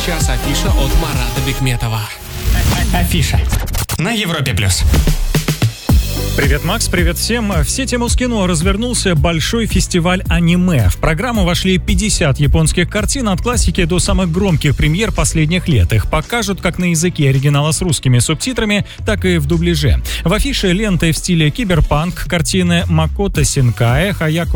сейчас афиша от Марата Бекметова. Афиша на Европе+. Привет, Макс, привет всем. В сети Москино развернулся большой фестиваль аниме. В программу вошли 50 японских картин от классики до самых громких премьер последних лет. Их покажут как на языке оригинала с русскими субтитрами, так и в дубляже. В афише ленты в стиле киберпанк, картины Макото Синкая,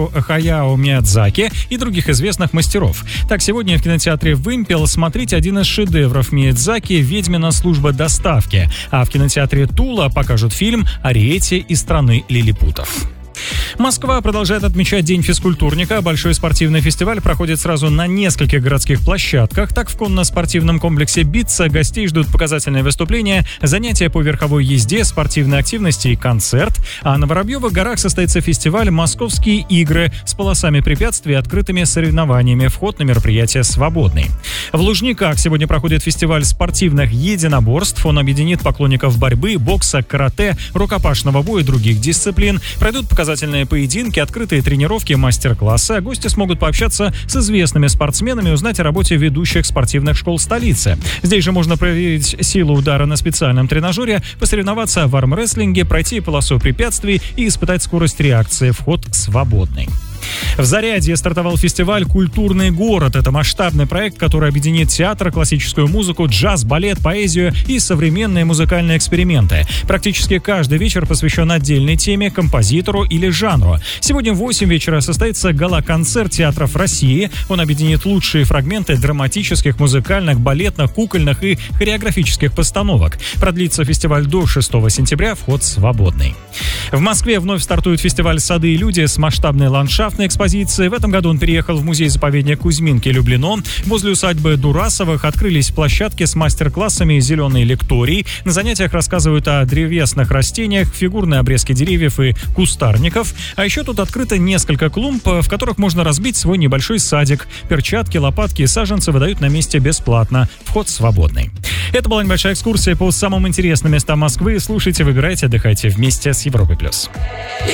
Хаяо Миядзаки и других известных мастеров. Так, сегодня в кинотеатре «Вымпел» смотрите один из шедевров Миядзаки «Ведьмина служба доставки». А в кинотеатре «Тула» покажут фильм «Ариэтти из страны лилипутов». Москва продолжает отмечать День физкультурника. Большой спортивный фестиваль проходит сразу на нескольких городских площадках. Так, в конно-спортивном комплексе «Битца» гостей ждут показательные выступления, занятия по верховой езде, спортивной активности и концерт. А на Воробьевых горах состоится фестиваль «Московские игры» с полосами препятствий и открытыми соревнованиями. Вход на мероприятие свободный. В Лужниках сегодня проходит фестиваль спортивных единоборств. Он объединит поклонников борьбы, бокса, карате, рукопашного боя и других дисциплин. Пройдут показательные поединки, открытые тренировки, мастер-классы, а гости смогут пообщаться с известными спортсменами и узнать о работе ведущих спортивных школ столицы. Здесь же можно проверить силу удара на специальном тренажере, посоревноваться в армрестлинге, пройти полосу препятствий и испытать скорость реакции. Вход свободный. В Зарядье стартовал фестиваль «Культурный город». Это масштабный проект, который объединит театр, классическую музыку, джаз, балет, поэзию и современные музыкальные эксперименты. Практически каждый вечер посвящен отдельной теме, композитору или жанру. Сегодня в 8 вечера состоится гала-концерт театров России. Он объединит лучшие фрагменты драматических, музыкальных, балетных, кукольных и хореографических постановок. Продлится фестиваль до 6 сентября, вход свободный. В Москве вновь стартует фестиваль «Сады и люди» с масштабной ландшафтной экспозицией. В этом году он переехал в музей-заповедник Кузьминки-Люблино. Возле усадьбы Дурасовых открылись площадки с мастер-классами зеленой лектории. На занятиях рассказывают о древесных растениях, фигурной обрезке деревьев и кустарников. А еще тут открыто несколько клумб, в которых можно разбить свой небольшой садик. Перчатки, лопатки и саженцы выдают на месте бесплатно. Вход свободный. Это была небольшая экскурсия по самым интересным местам Москвы. Слушайте, выбирайте, отдыхайте вместе с Европой+.